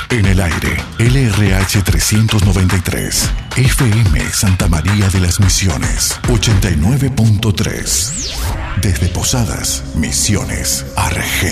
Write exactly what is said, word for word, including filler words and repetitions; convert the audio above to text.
En el aire, L R H trescientos noventa y tres, F M Santa María de las Misiones, ochenta y nueve punto tres. Desde Posadas, Misiones, Argentina.